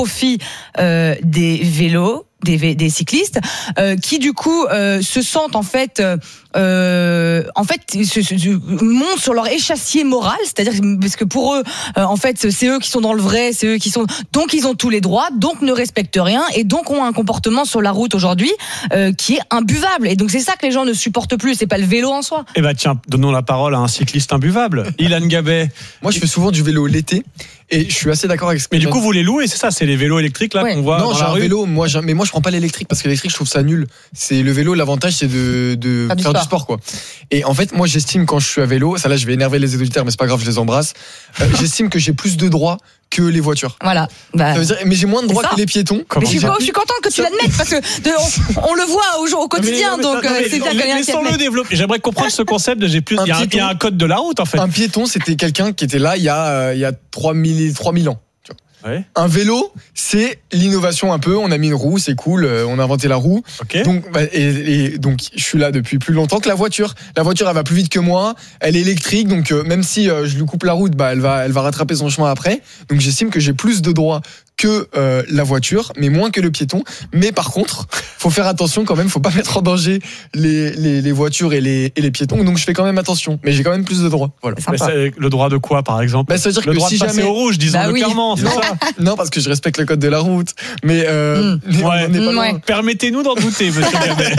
profit des vélos, des cyclistes, qui du coup se sentent en fait montent sur leur échassier moral, c'est-à-dire parce que pour eux, en fait, c'est eux qui sont dans le vrai, c'est eux qui sont, donc ils ont tous les droits, donc ne respectent rien et donc ont un comportement sur la route aujourd'hui qui est imbuvable. Et donc c'est ça que les gens ne supportent plus, c'est pas le vélo en soi. Eh ben tiens, donnons la parole à un cycliste imbuvable, Ilan Gabet. Moi, je fais souvent du vélo l'été. Et je suis assez d'accord avec ce que Mais du coup, vous les louez, c'est ça, c'est les vélos électriques là qu'on voit non, dans j'ai la un rue. vélo, mais moi je prends pas l'électrique parce que l'électrique je trouve ça nul. C'est le vélo, l'avantage c'est de faire du sport quoi. Et en fait, moi j'estime quand je suis à vélo, ça là je vais énerver les auditeurs mais c'est pas grave, je les embrasse. J'estime que j'ai plus de droits que les voitures. Voilà. Ça veut dire, mais j'ai moins de droits que les piétons. Mais je suis contente que tu l'admettes parce que on le voit au quotidien, donc c'est ça qu'il y a. Laissons-le développer. J'aimerais comprendre ce concept de j'ai plus. Il y a un code de la route en fait. Un piéton, c'était quelqu'un qui était là il y a 3000 ans. Ouais. Un vélo, c'est l'innovation un peu. On a mis une roue, c'est cool. On a inventé la roue. Okay. Donc, et donc, je suis là depuis plus longtemps que la voiture. La voiture, elle va plus vite que moi. Elle est électrique, donc même si je lui coupe la route, elle va rattraper son chemin après. Donc, j'estime que j'ai plus de droits que la voiture, mais moins que le piéton. Mais par contre, faut faire attention quand même. Faut pas mettre en danger les voitures et les piétons. Donc, je fais quand même attention. Mais j'ai quand même plus de droits. Voilà. C'est le droit de quoi, par exemple? Ça veut dire le que droit si de passer jamais au rouge, disons-le clairement. C'est ça. Non, parce que je respecte le code de la route. Mais on n'est pas loin. Permettez-nous d'en douter, monsieur Gabet.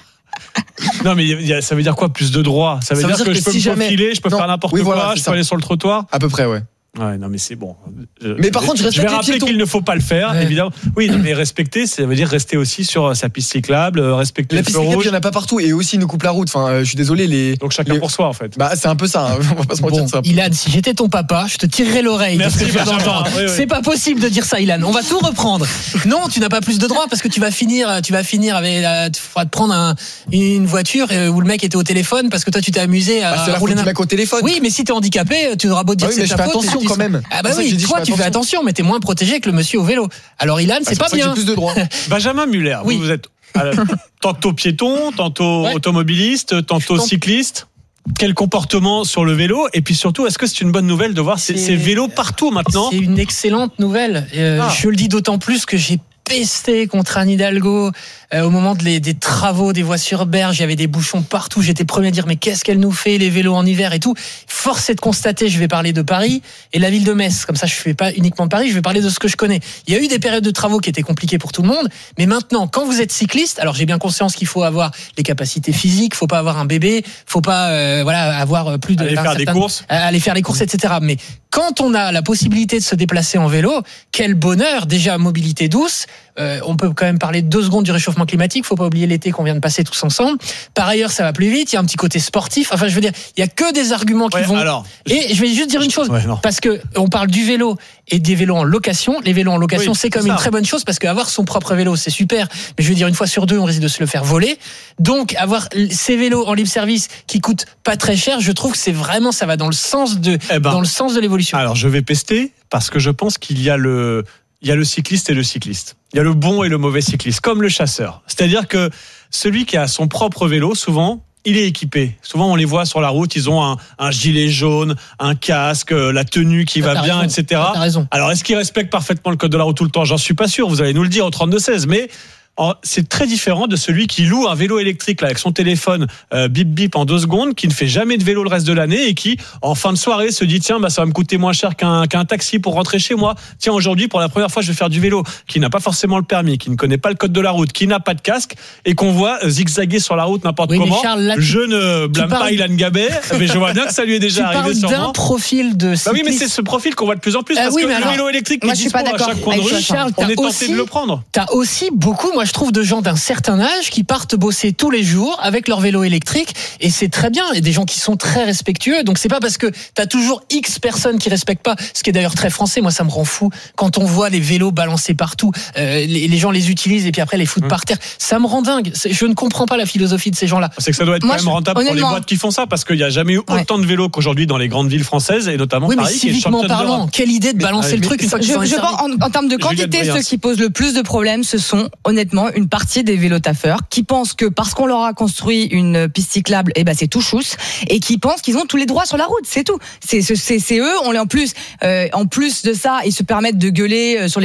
Non, mais ça veut dire quoi, plus de droits? Ça veut dire que je peux me faufiler, je peux faire n'importe quoi, je peux aller sur le trottoir? À peu près, ouais. Ouais, non, mais c'est bon. Mais par contre, je respecte vais rappeler qu'il ne faut pas le faire, évidemment. Oui, mais respecter, ça veut dire rester aussi sur sa piste cyclable, respecter la le piste feu cyclable, rouge. il n'y en a pas partout, et aussi, ils nous coupent la route. Enfin, je suis désolé, donc chacun pour soi, en fait. C'est un peu ça, on va pas se mentir. Ilan, si j'étais ton papa, je te tirerais l'oreille. Merci, c'est pas possible de dire ça, Ilan. On va tout reprendre. Non, tu n'as pas plus de droits parce que tu vas finir avec, tu feras te prendre une voiture où le mec était au téléphone parce que toi tu t'es amusé à c'est la faute du mec au téléphone. Oui, mais si t'es handicapé, tu auras beau dire que c'est ta faute. Mais je fais attention quand même. Ah bah oui, toi tu fais attention, mais t'es moins protégé que le monsieur au vélo. Alors Ilan, c'est pas bien. J'ai plus de droits. Benjamin Muller, vous êtes tantôt piéton, tantôt automobiliste, tantôt cycliste. Quel comportement sur le vélo? Et puis surtout, est-ce que c'est une bonne nouvelle de voir ces vélos partout maintenant? C'est une excellente nouvelle. Je le dis d'autant plus que j'ai pesté contre Anne Hidalgo au moment des travaux des voies sur berge. Il y avait des bouchons partout. J'étais premier à dire mais qu'est-ce qu'elle nous fait les vélos en hiver et tout. Force est de constater, je vais parler de Paris et la ville de Metz. Comme ça, je fais pas uniquement de Paris, je vais parler de ce que je connais. Il y a eu des périodes de travaux qui étaient compliquées pour tout le monde, mais maintenant, quand vous êtes cycliste, alors j'ai bien conscience qu'il faut avoir les capacités physiques, faut pas avoir un bébé, faut pas avoir plus de aller faire les courses, etc. Mais quand on a la possibilité de se déplacer en vélo, quel bonheur! Déjà mobilité douce. On peut quand même parler 2 secondes du réchauffement climatique. Faut pas oublier l'été qu'on vient de passer tous ensemble. Par ailleurs, ça va plus vite. Il y a un petit côté sportif. Enfin, je veux dire, il y a que des arguments qui vont. Et je vais juste dire une chose, parce que on parle du vélo et des vélos en location. Les vélos en location, c'est quand même une très bonne chose parce qu'avoir son propre vélo, c'est super. Mais je veux dire, une fois sur 2, on risque de se le faire voler. Donc, avoir ces vélos en libre service qui coûtent pas très cher, je trouve que c'est vraiment, ça va dans le sens de l'évolution. Alors, je vais pester parce que je pense qu'il y a le cycliste et le cycliste. Il y a le bon et le mauvais cycliste, comme le chasseur. C'est-à-dire que celui qui a son propre vélo, souvent, il est équipé. Souvent, on les voit sur la route, ils ont un gilet jaune, un casque, la tenue qui va bien, etc. T'as raison. Alors, est-ce qu'ils respectent parfaitement le code de la route tout le temps? J'en suis pas sûr, vous allez nous le dire au 32-16, mais c'est très différent de celui qui loue un vélo électrique là, avec son téléphone bip bip en 2 secondes, qui ne fait jamais de vélo le reste de l'année et qui en fin de soirée se dit tiens ça va me coûter moins cher qu'un taxi pour rentrer chez moi, tiens aujourd'hui pour la première fois je vais faire du vélo, qui n'a pas forcément le permis, qui ne connaît pas le code de la route, qui n'a pas de casque et qu'on voit zigzaguer sur la route n'importe comment. Charles, là, je ne blâme pas Ilan Gabet, mais je vois bien que ça lui est déjà arrivé sûrement. Tu parles d'un profil de cycliste. Oui, mais c'est ce profil qu'on voit de plus en plus parce que le vélo électrique qui dispose à chaque coin de rue, on est tenté de le prendre. T'as aussi beaucoup, moi je trouve, de gens d'un certain âge qui partent bosser tous les jours avec leur vélo électrique et c'est très bien. Il y a des gens qui sont très respectueux, donc c'est pas parce que t'as toujours X personnes qui respectent pas, ce qui est d'ailleurs très français. Moi ça me rend fou quand on voit les vélos balancés partout, les gens les utilisent et puis après les foutent par terre. Ça me rend dingue. Je ne comprends pas la philosophie de ces gens-là. C'est que ça doit être quand même rentable pour les boîtes qui font ça, parce qu'il n'y a jamais eu autant de vélos qu'aujourd'hui dans les grandes villes françaises et notamment Paris. Mais civiquement parlant, quelle idée de balancer le truc une fois que je pense en termes de quantité, ceux qui posent le plus de problèmes, ce sont honnêtement une partie des vélotaffeurs qui pensent que parce qu'on leur a construit une piste cyclable, c'est tout chousse, et qui pensent qu'ils ont tous les droits sur la route, c'est tout. C'est eux, en plus de ça, ils se permettent de gueuler sur les